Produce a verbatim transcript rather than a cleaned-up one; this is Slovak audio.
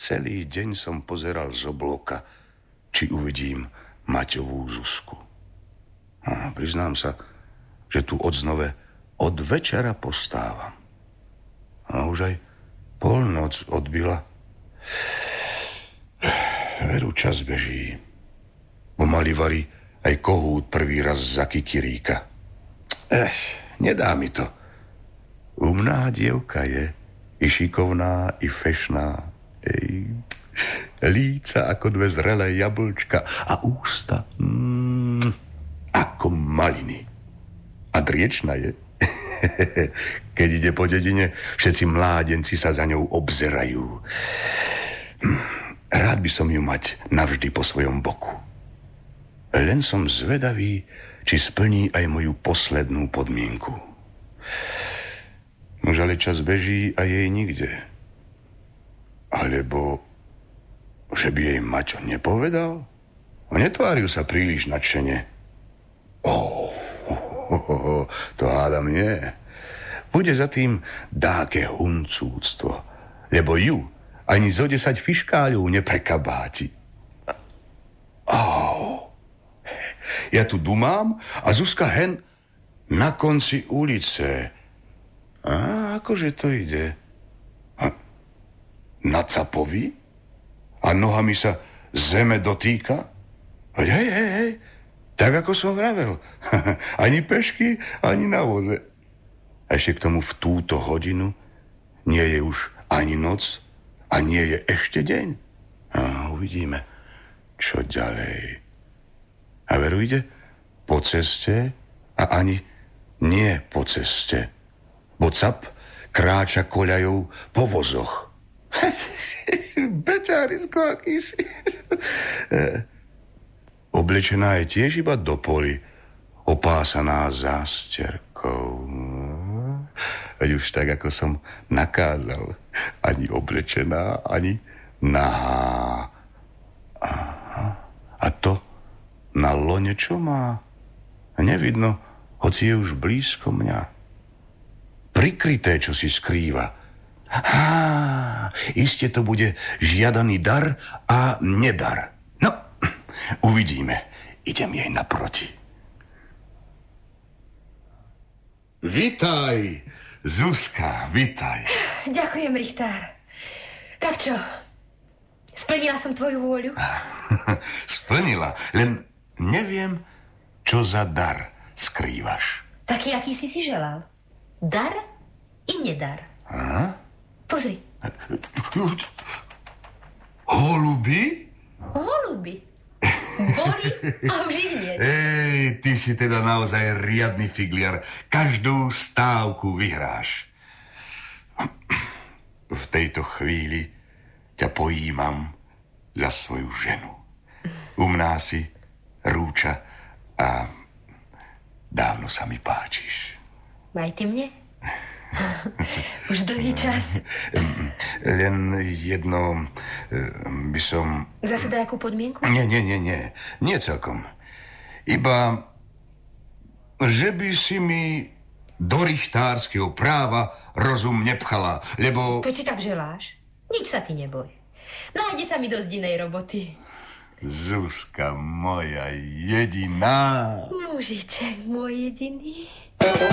Celý deň som pozeral z obloka, či uvidím Maťovú Zuzku. A priznám sa, že tu odznove od večera postávam. A už aj polnoc odbila. Veru, čas beží. Pomaly varí aj kohút prvý raz za kikiríka. Ech, nedá mi to. Umná dievka je, i šikovná, i fešná. Ej, líca ako dve zrelé jablčka a ústa mm, ako maliny. A driečna je. Keď ide po dedine, všetci mládenci sa za ňou obzerajú. Rád by som ju mať navždy po svojom boku. Len som zvedavý, či splní aj moju poslednú podmienku. Už ale čas beží a jej nikde. Alebo, že by jej Maťo nepovedal? Netváril sa príliš nadšene. Oh, oh, oh, oh, to hádam nie. Bude za tým dáke huncúctvo, lebo ju ani zo desať fiškáľov neprekabáti. Oh, ja tu dumám a Zuzka hen na konci ulice. A akože to ide? Na capovi? A nohami sa zeme dotýka? Hej, hej, hej, tak ako som vravel. Ani pešky, ani na voze. A ešte k tomu v túto hodinu nie je už ani noc a nie je ešte deň. A uvidíme, čo ďalej. A veru ide po ceste a ani nie po ceste. Bo cap kráča koľajou po vozoch. Beťárisko akýsi. Oblečená je tiež iba do poli, opásaná zásterkou. Veď už tak, ako som nakázal. Ani oblečená, ani nahá. Aha. A to na lone čo má? Nevidno, hoci je už blízko mňa. Prikryté, čo si skrýva. Á, iste to bude žiadaný dar a nedar. No, uvidíme. Idem jej naproti. Vitaj, Zuzka, vitaj. Ďakujem, Richtár. Tak čo, splnila som tvoju vôľu? Splnila, len neviem, čo za dar skrývaš. Taký, aký si si želal. Dar i nedar. Aha. Pozri. Holuby? Holuby. Boli a už ich nie. Ej, ty si teda naozaj riadny figliar. Každú stávku vyhráš. V tejto chvíli ťa pojímam za svoju ženu. Umná si, rúča a dávno sa mi páčiš. Aj ty mne? Už dlhý čas. Len jedno by som... Zase dajakú podmienku? Nie, nie, nie, nie. Nie celkom. Iba, že by si mi do richtárskeho práva rozum nepchala, lebo... Keď si tak želáš, nič sa ty neboj. Nájde sa mi dosť inej roboty. Zuzka moja jediná. Mužiček môj jediný.